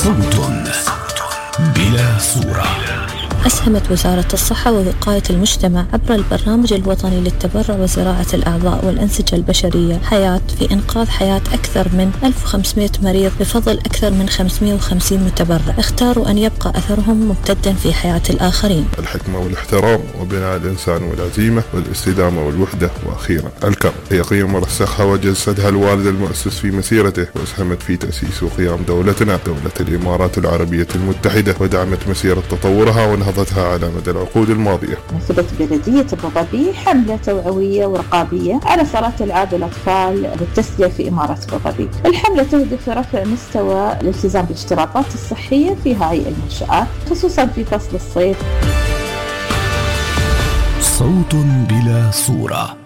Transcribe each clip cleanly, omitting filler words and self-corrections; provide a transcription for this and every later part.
صوت بلا صورة. أسهمت وزارة الصحة ووقاية المجتمع عبر البرنامج الوطني للتبرع وزراعة الأعضاء والأنسجة البشرية حياة في إنقاذ حياة أكثر من 1500 مريض بفضل أكثر من 550 متبرع اختاروا أن يبقى أثرهم ممتدا في حياة الآخرين. الحكمة والاحترام وبناء الإنسان والعزيمة والاستدامة والوحدة، وأخيرا الكرم هي قيم رسخها وجسدها الوالد المؤسس في مسيرته، وأسهمت في تأسيس وقيام دولتنا دولة الإمارات العربية المتحدة، ودعمت مسيرة تطورها ونهضتها على مدى العقود الماضية. نفذت بلدية أبو ظبي حملة توعوية ورقابية على صلاة العاب الأطفال والتسلية في إمارة أبو ظبي. الحملة تهدف لرفع مستوى الالتزام بالاشتراطات الصحية في هذه المنشآت خصوصا في فصل الصيف. صوت بلا صورة.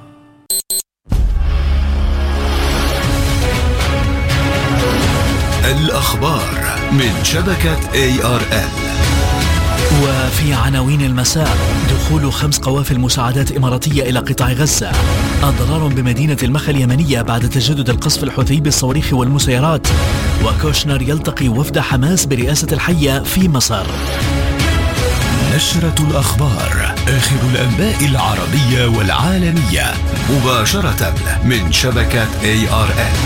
الأخبار من شبكة ARN. وفي عناوين المساء: دخول 5 قوافل مساعدات إماراتية إلى قطاع غزة، أضرار بمدينة المخا اليمنية بعد تجدد القصف الحوثي بالصواريخ والمسيرات، وكوشنر يلتقي وفد حماس برئاسة الحية في مصر. نشرة الأخبار، آخر الأنباء العربية والعالمية، مباشرة من شبكة ARN.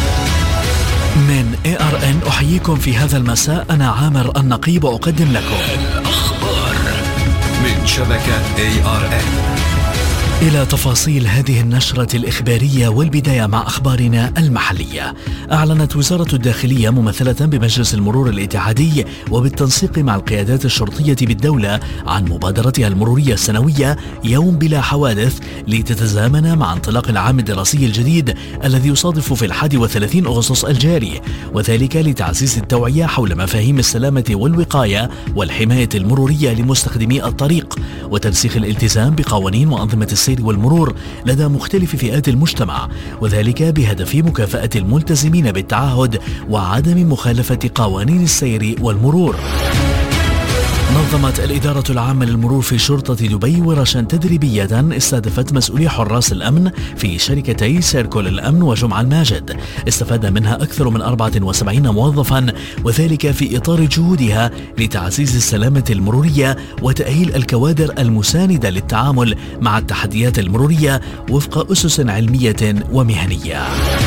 من ARN أحييكم في هذا المساء، أنا عامر النقيب وأقدم لكم الأخبار من شبكة ARN. إلى تفاصيل هذه النشرة الإخبارية، والبداية مع أخبارنا المحلية. أعلنت وزارة الداخلية ممثلة بمجلس المرور الاتحادي وبالتنسيق مع القيادات الشرطية بالدولة عن مبادرتها المرورية السنوية يوم بلا حوادث، لتتزامن مع انطلاق العام الدراسي الجديد الذي يصادف في 31 أغسطس الجاري، وذلك لتعزيز التوعية حول مفاهيم السلامة والوقاية والحماية المرورية لمستخدمي الطريق، وترسيخ الالتزام بقوانين وأنظمة السير والمرور لدى مختلف فئات المجتمع، وذلك بهدف مكافأة الملتزمين بالتعهد وعدم مخالفة قوانين السير والمرور. نظمت الإدارة العامة للمرور في شرطة دبي ورشا تدريبية استهدفت مسؤولي حراس الأمن في شركتي سيركل الأمن وجمع الماجد. استفاد منها أكثر من 74 موظفا، وذلك في إطار جهودها لتعزيز السلامة المرورية وتأهيل الكوادر المساندة للتعامل مع التحديات المرورية وفق أسس علمية ومهنية.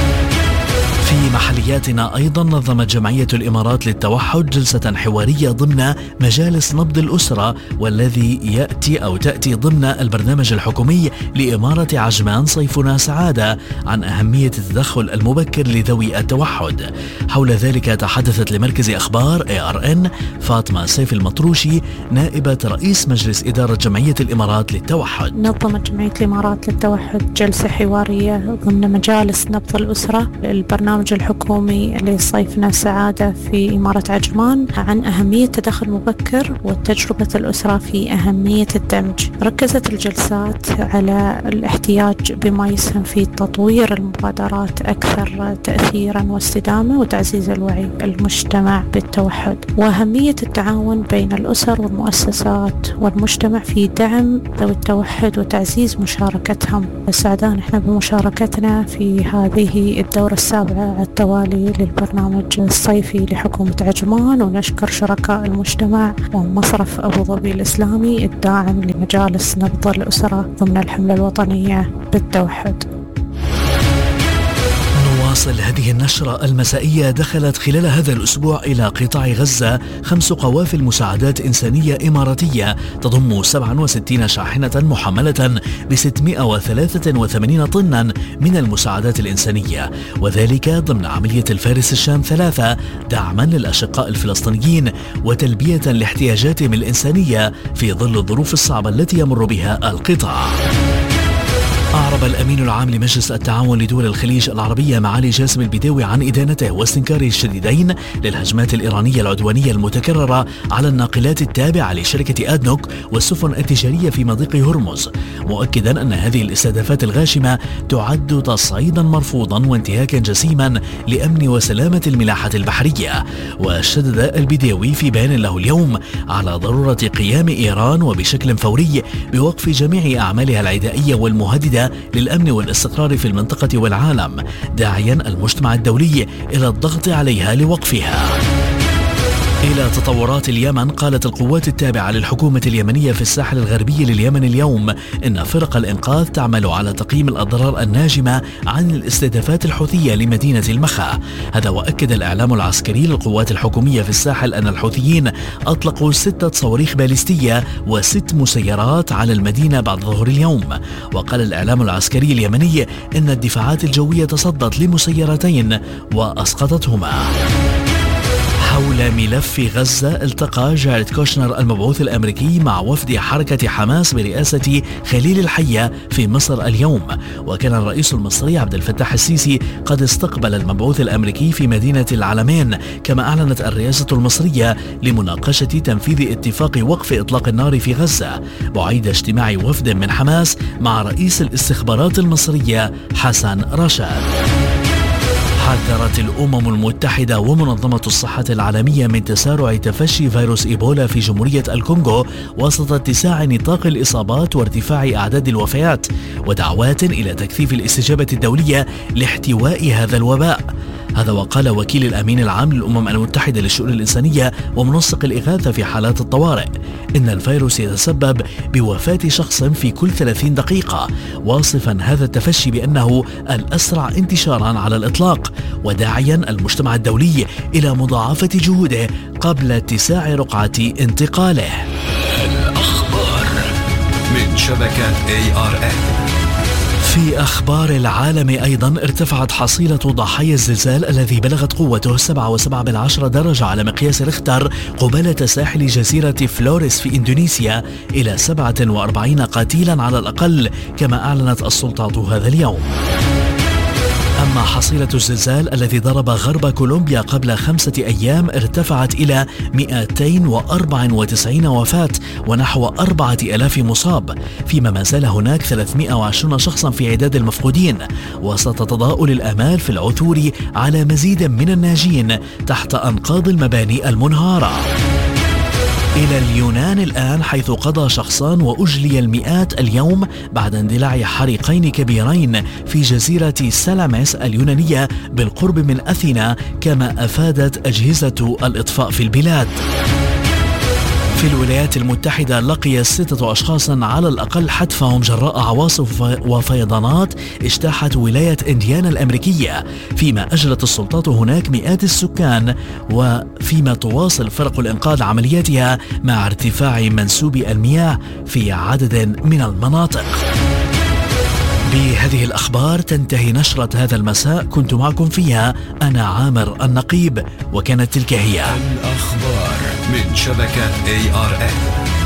في محلياتنا أيضا، نظمت جمعية الإمارات للتوحد جلسة حوارية ضمن مجالس نبض الأسرة، والذي تأتي ضمن البرنامج الحكومي لإمارة عجمان صيفنا سعادة، عن أهمية التدخل المبكر لذوي التوحد. حول ذلك تحدثت لمركز أخبار ARN فاطمة سيف المطروشي، نائبة رئيس مجلس إدارة جمعية الإمارات للتوحد. نظمت جمعية الإمارات للتوحد جلسة حوارية ضمن مجالس نبض الأسرة، البرنامج الحكومي لصيفنا سعادة في إمارة عجمان، عن أهمية التدخل المبكر وتجربة الأسرة في أهمية الدمج. ركزت الجلسات على الاحتياج بما يسهم في تطوير المبادرات أكثر تأثيرا واستدامة وتعزيز الوعي المجتمع بالتوحد، وأهمية التعاون بين الأسر والمؤسسات والمجتمع في دعم ذوي التوحد وتعزيز مشاركتهم. سعدان احنا بمشاركتنا في هذه الدورة السابعة على التوالي للبرنامج الصيفي لحكومة عجمان، ونشكر شركاء المجتمع ومصرف أبو ظبي الإسلامي الداعم لمجالس نبض الأسرة ضمن الحملة الوطنية بالتوحد. نواصل هذه النشرة المسائية. دخلت خلال هذا الأسبوع إلى قطاع غزة 5 قوافل مساعدات إنسانية إماراتية تضم 67 شاحنة محملة ب 683 طنا من المساعدات الإنسانية، وذلك ضمن عملية الفارس الشام 3 دعما للأشقاء الفلسطينيين وتلبية لاحتياجاتهم الإنسانية في ظل الظروف الصعبة التي يمر بها القطاع. أعرب الأمين العام لمجلس التعاون لدول الخليج العربية معالي جاسم البداوي عن إدانته واستنكاره الشديدين للهجمات الإيرانية العدوانية المتكررة على الناقلات التابعة لشركة آدنوك والسفن التجارية في مضيق هرمز، مؤكدا أن هذه الاستهدافات الغاشمة تعد تصعيدا مرفوضا وانتهاكا جسيما لأمن وسلامة الملاحة البحرية. وشدد البداوي في بيان له اليوم على ضرورة قيام إيران وبشكل فوري بوقف جميع أعمالها العدائية والمهددة للأمن والاستقرار في المنطقة والعالم، داعيا المجتمع الدولي إلى الضغط عليها لوقفها. إلى تطورات اليمن، قالت القوات التابعة للحكومة اليمنية في الساحل الغربي لليمن اليوم إن فرق الإنقاذ تعمل على تقييم الأضرار الناجمة عن الاستهدافات الحوثية لمدينة المخا. هذا وأكد الإعلام العسكري للقوات الحكومية في الساحل أن الحوثيين أطلقوا 6 صواريخ باليستية و6 مسيرات على المدينة بعد ظهر اليوم. وقال الإعلام العسكري اليمني إن الدفاعات الجوية تصدت لمسيرتين وأسقطتهما. حول ملف غزة، التقى جاريد كوشنر المبعوث الأمريكي مع وفد حركة حماس برئاسة خليل الحية في مصر اليوم. وكان الرئيس المصري عبد الفتاح السيسي قد استقبل المبعوث الأمريكي في مدينة العلمين، كما أعلنت الرئاسة المصرية لمناقشة تنفيذ اتفاق وقف إطلاق النار في غزة، بعيد اجتماع وفد من حماس مع رئيس الاستخبارات المصرية حسن رشاد. حذرت الأمم المتحدة ومنظمة الصحة العالمية من تسارع تفشي فيروس إيبولا في جمهورية الكونغو وسط اتساع نطاق الإصابات وارتفاع أعداد الوفيات، ودعوات إلى تكثيف الاستجابة الدولية لاحتواء هذا الوباء. هذا وقال وكيل الأمين العام للأمم المتحدة للشؤون الإنسانية ومنسق الإغاثة في حالات الطوارئ إن الفيروس يتسبب بوفاة شخص في كل 30 دقيقة، واصفا هذا التفشي بأنه الأسرع انتشارا على الإطلاق، وداعيا المجتمع الدولي إلى مضاعفة جهوده قبل اتساع رقعة انتقاله. الأخبار من شبكة ARN. في أخبار العالم أيضا، ارتفعت حصيلة ضحايا الزلزال الذي بلغت قوته 7.7 درجة على مقياس ريختر قبالة ساحل جزيرة فلوريس في إندونيسيا إلى 47 قتيلا على الأقل، كما أعلنت السلطات هذا اليوم. أما حصيلة الزلزال الذي ضرب غرب كولومبيا قبل 5 أيام ارتفعت إلى 294 وفاة ونحو 4000 مصاب، فيما ما زال هناك 320 شخصا في عداد المفقودين، وسط تضاؤل الآمال في العثور على مزيد من الناجين تحت أنقاض المباني المنهارة. إلى اليونان الآن، حيث قضى شخصان وأجلي المئات اليوم بعد اندلاع حريقين كبيرين في جزيرة سلاميس اليونانية بالقرب من أثينا، كما أفادت أجهزة الإطفاء في البلاد. في الولايات المتحدة، لقي 6 أشخاص على الأقل حتفهم جراء عواصف وفيضانات اجتاحت ولاية إنديانا الأمريكية، فيما أجرت السلطات هناك مئات السكان، وفيما تواصل فرق الإنقاذ عملياتها مع ارتفاع منسوب المياه في عدد من المناطق. بهذه الأخبار تنتهي نشرة هذا المساء، كنت معكم فيها أنا عامر النقيب، وكانت تلك هي الأخبار من شبكة ARN.